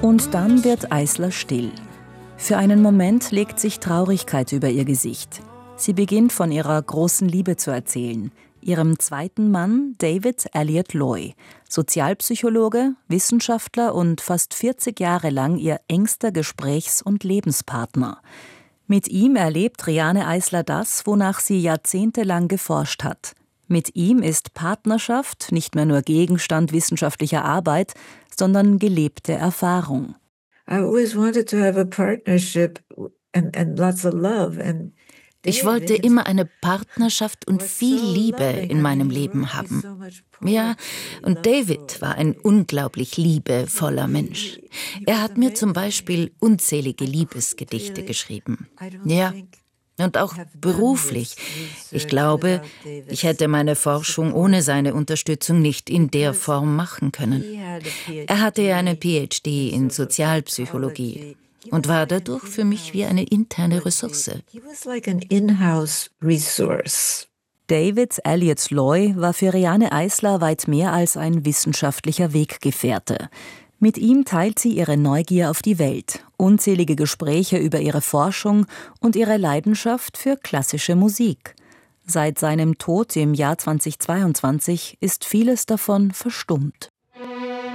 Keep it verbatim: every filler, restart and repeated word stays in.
Und dann wird Eisler still. Für einen Moment legt sich Traurigkeit über ihr Gesicht. Sie beginnt von ihrer großen Liebe zu erzählen, ihrem zweiten Mann David Elliott Loy, Sozialpsychologe, Wissenschaftler und fast vierzig Jahre lang ihr engster Gesprächs- und Lebenspartner. Mit ihm erlebt Riane Eisler das, wonach sie jahrzehntelang geforscht hat. Mit ihm ist Partnerschaft nicht mehr nur Gegenstand wissenschaftlicher Arbeit, sondern gelebte Erfahrung. I always wanted to have a partnership and, and lots of love and Ich wollte immer eine Partnerschaft und viel Liebe in meinem Leben haben. Ja, und David war ein unglaublich liebevoller Mensch. Er hat mir zum Beispiel unzählige Liebesgedichte geschrieben. Ja, und auch beruflich. Ich glaube, ich hätte meine Forschung ohne seine Unterstützung nicht in der Form machen können. Er hatte ja eine P H D in Sozialpsychologie und war dadurch für mich wie eine interne Ressource. David Elliott Loy war für Riane Eisler weit mehr als ein wissenschaftlicher Weggefährte. Mit ihm teilt sie ihre Neugier auf die Welt, unzählige Gespräche über ihre Forschung und ihre Leidenschaft für klassische Musik. Seit seinem Tod im Jahr zweitausendzweiundzwanzig ist vieles davon verstummt.